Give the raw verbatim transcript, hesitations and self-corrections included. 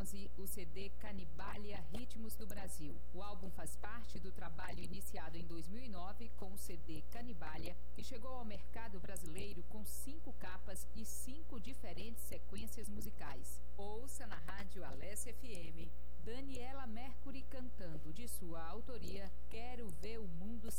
onze o C D Canibalia Ritmos do Brasil. O álbum faz parte do trabalho iniciado em dois mil e nove com o C D Canibalia, que chegou ao mercado brasileiro com cinco capas e cinco diferentes sequências musicais. Ouça na Rádio Alessia F M, Daniela Mercury cantando de sua autoria Quero Ver o Mundo